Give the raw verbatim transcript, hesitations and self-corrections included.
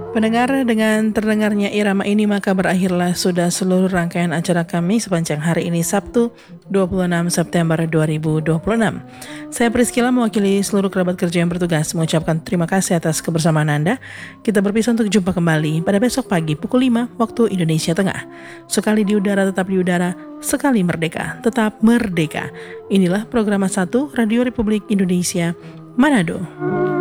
Pendengar, dengan terdengarnya irama ini maka berakhirlah sudah seluruh rangkaian acara kami sepanjang hari ini Sabtu dua puluh enam September dua ribu dua puluh enam. Saya Priscila mewakili seluruh kerabat kerja yang bertugas mengucapkan terima kasih atas kebersamaan Anda. Kita berpisah untuk jumpa kembali pada besok pagi pukul lima waktu Indonesia Tengah. Sekali di udara tetap di udara, sekali merdeka tetap merdeka. Inilah program satu Radio Republik Indonesia Manado.